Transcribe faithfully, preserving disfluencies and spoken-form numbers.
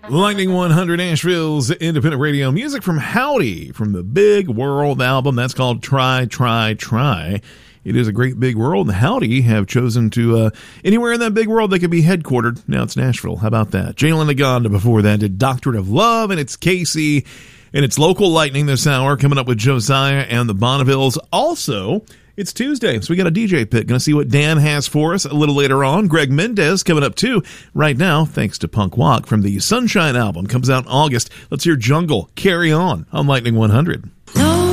Lightning one hundred, Nashville's independent radio music from Howdy, from the Big World album. That's called Try, Try, Try. It is a great big world, and Howdy have chosen to, uh, anywhere in that big world they could be headquartered. Now it's Nashville. How about that? Jalen Naganda before that did Doctorate of Love, and it's Casey, and it's Local Lightning this hour, coming up with Josiah and the Bonnevilles. Also, it's Tuesday, so we got a D J pick. Going to see what Dan has for us a little later on. Greg Mendez coming up too. Right now, thanks to Punk Walk from the Sunshine album, comes out in August. Let's hear Jungle, Carry On on Lightning one hundred.